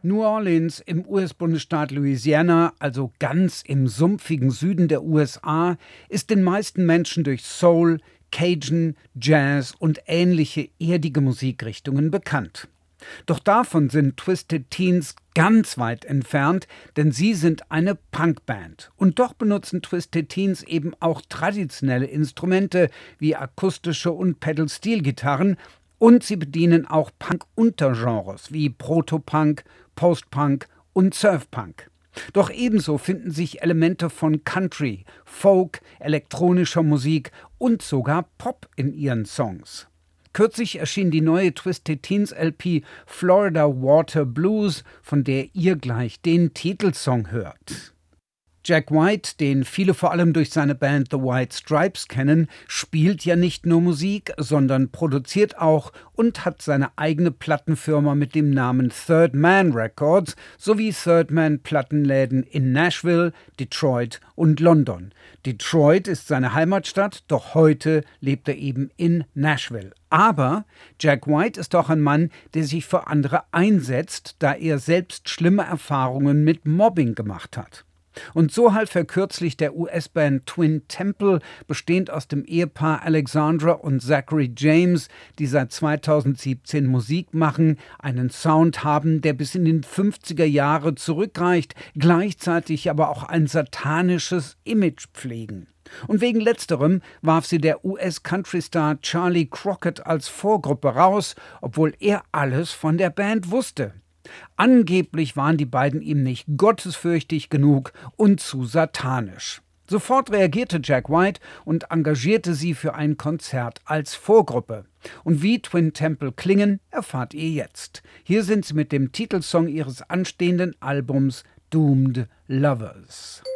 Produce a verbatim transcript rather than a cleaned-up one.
New Orleans im U S-Bundesstaat Louisiana, also ganz im sumpfigen Süden der U S A, ist den meisten Menschen durch Soul, Cajun, Jazz und ähnliche erdige Musikrichtungen bekannt. Doch davon sind Twisted Teens ganz weit entfernt, denn sie sind eine Punkband. Und doch benutzen Twisted Teens eben auch traditionelle Instrumente wie akustische und Pedal-Steel-Gitarren, und sie bedienen auch Punk-Untergenres wie Proto-Punk, Post-Punk und Surf-Punk. Doch ebenso finden sich Elemente von Country, Folk, elektronischer Musik und sogar Pop in ihren Songs. Kürzlich erschien die neue Twisted Teens L P Florida Water Blues, von der ihr gleich den Titelsong hört. Jack White, den viele vor allem durch seine Band The White Stripes kennen, spielt ja nicht nur Musik, sondern produziert auch und hat seine eigene Plattenfirma mit dem Namen Third Man Records sowie Third Man Plattenläden in Nashville, Detroit und London. Detroit ist seine Heimatstadt, doch heute lebt er eben in Nashville. Aber Jack White ist auch ein Mann, der sich für andere einsetzt, da er selbst schlimme Erfahrungen mit Mobbing gemacht hat. Und so half er kürzlich der U S-Band Twin Temple, bestehend aus dem Ehepaar Alexandra und Zachary James, die seit zweitausendsiebzehn Musik machen, einen Sound haben, der bis in den fünfziger Jahre zurückreicht, gleichzeitig aber auch ein satanisches Image pflegen. Und wegen letzterem warf sie der U S-Country-Star Charlie Crockett als Vorgruppe raus, obwohl er alles von der Band wusste. Angeblich waren die beiden ihm nicht gottesfürchtig genug und zu satanisch. Sofort reagierte Jack White und engagierte sie für ein Konzert als Vorgruppe. Und wie Twin Temple klingen, erfahrt ihr jetzt. Hier sind sie mit dem Titelsong ihres anstehenden Albums Doomed Lovers.